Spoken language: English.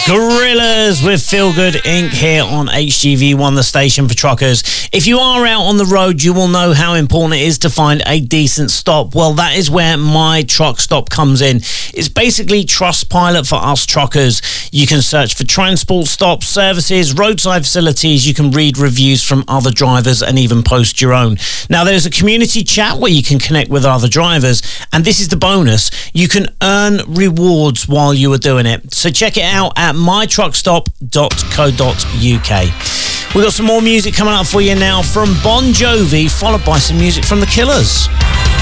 Gorillaz with Feel Good Inc. here on HGV1, the station for truckers. If you are out on the road, you will know how important it is to find a decent stop. Well, that is where My Truck Stop comes in. It's basically Trustpilot for us truckers. You can search for transport stops, services, roadside facilities. You can read reviews from other drivers and even post your own. Now, there's a community chat where you can connect with other drivers. And this is the bonus. You can earn rewards while you are doing it. So check it out at mytruckstop.co.uk. We've got some more music coming up for you now from Bon Jovi, followed by some music from The Killers.